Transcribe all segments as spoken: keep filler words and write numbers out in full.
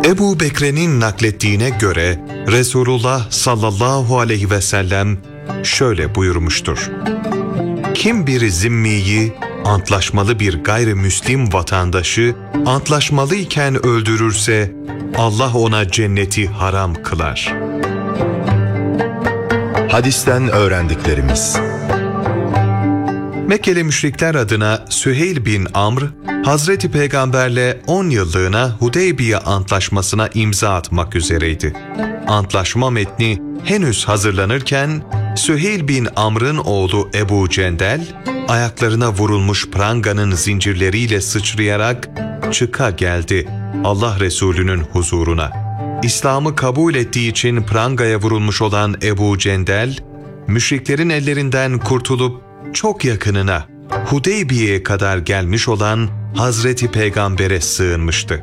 Ebu Bekre'nin naklettiğine göre Resulullah sallallahu aleyhi ve sellem şöyle buyurmuştur: Kim bir zimmiyi, antlaşmalı bir gayrimüslim vatandaşı antlaşmalı iken öldürürse Allah ona cenneti haram kılar. Hadisten öğrendiklerimiz: Mekkeli müşrikler adına Süheyl bin Amr, Hazreti Peygamberle on yıllığına Hudeybiye Antlaşması'na imza atmak üzereydi. Antlaşma metni henüz hazırlanırken Süheyl bin Amr'ın oğlu Ebu Cendel, ayaklarına vurulmuş pranganın zincirleriyle sıçrayarak çıka geldi Allah Resulü'nün huzuruna. İslam'ı kabul ettiği için prangaya vurulmuş olan Ebu Cendel, müşriklerin ellerinden kurtulup çok yakınına, Hudeybiye'ye kadar gelmiş olan Hazreti Peygamber'e sığınmıştı.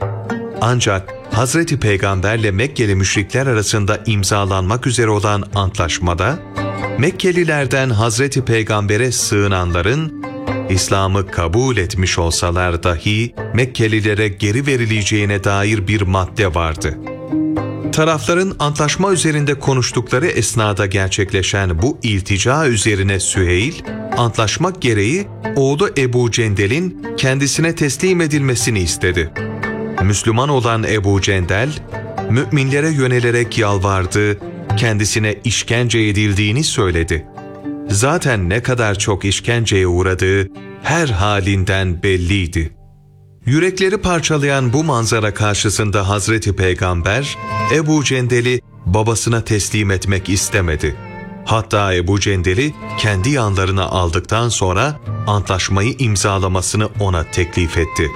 Ancak Hazreti Peygamberle Mekkeli müşrikler arasında imzalanmak üzere olan antlaşmada, Mekkelilerden Hazreti Peygamber'e sığınanların, İslam'ı kabul etmiş olsalar dahi Mekkelilere geri verileceğine dair bir madde vardı. Tarafların antlaşma üzerinde konuştukları esnada gerçekleşen bu iltica üzerine Süheyl, antlaşmak gereği oğlu Ebu Cendel'in kendisine teslim edilmesini istedi. Müslüman olan Ebu Cendel, müminlere yönelerek yalvardı, kendisine işkence edildiğini söyledi. Zaten ne kadar çok işkenceye uğradığı her halinden belliydi. Yürekleri parçalayan bu manzara karşısında Hazreti Peygamber, Ebu Cendel'i babasına teslim etmek istemedi. Hatta Ebu Cendel'i kendi yanlarına aldıktan sonra antlaşmayı imzalamasını ona teklif etti.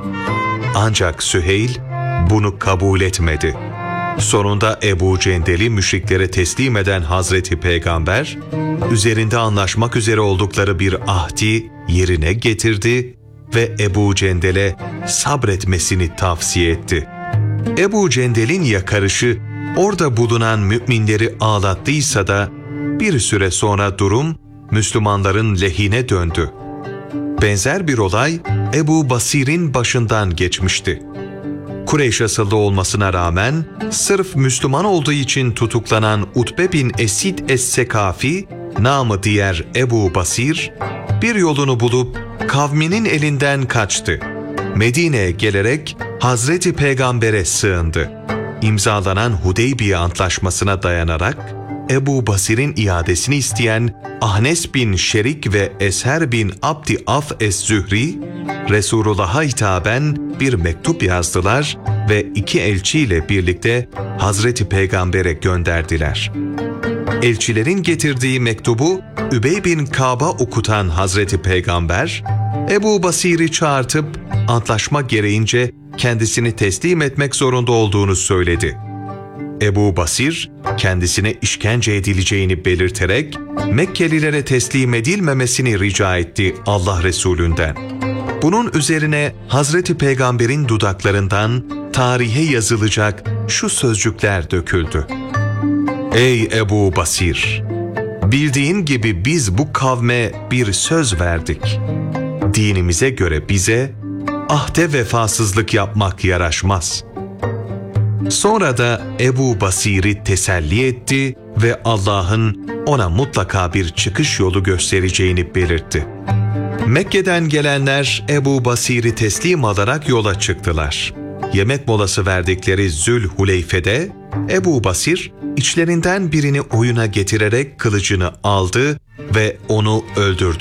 Ancak Süheyl bunu kabul etmedi. Sonunda Ebu Cendel'i müşriklere teslim eden Hazreti Peygamber, üzerinde anlaşmak üzere oldukları bir ahdi yerine getirdi ve Ebu Cendel'e sabretmesini tavsiye etti. Ebu Cendel'in yakarışı orada bulunan müminleri ağlattıysa da bir süre sonra durum Müslümanların lehine döndü. Benzer bir olay Ebu Basir'in başından geçmişti. Kureyş asıllı olmasına rağmen sırf Müslüman olduğu için tutuklanan Utbe bin Esid es-Sekafi, namı diğer Ebu Basir, bir yolunu bulup kavminin elinden kaçtı. Medine'ye gelerek Hazreti Peygamber'e sığındı. İmzalanan Hudeybiye Antlaşması'na dayanarak Ebu Basir'in iadesini isteyen Ahnes bin Şerik ve Esher bin Abdi Af es-Zühri, Resulullah'a hitaben bir mektup yazdılar ve iki elçiyle birlikte Hazreti Peygamber'e gönderdiler. Elçilerin getirdiği mektubu Übey bin Kâb'a okutan Hazreti Peygamber, Ebu Basir'i çağırtıp antlaşma gereğince kendisini teslim etmek zorunda olduğunu söyledi. Ebu Basir, kendisine işkence edileceğini belirterek Mekkelilere teslim edilmemesini rica etti Allah Resulünden. Bunun üzerine Hazreti Peygamber'in dudaklarından tarihe yazılacak şu sözcükler döküldü: Ey Ebu Basir! Bildiğin gibi biz bu kavme bir söz verdik. Dinimize göre bize ahde vefasızlık yapmak yaraşmaz. Sonra da Ebu Basir'i teselli etti ve Allah'ın ona mutlaka bir çıkış yolu göstereceğini belirtti. Mekke'den gelenler Ebu Basir'i teslim alarak yola çıktılar. Yemek molası verdikleri Zülhuleyfe'de Ebu Basir içlerinden birini oyuna getirerek kılıcını aldı ve onu öldürdü.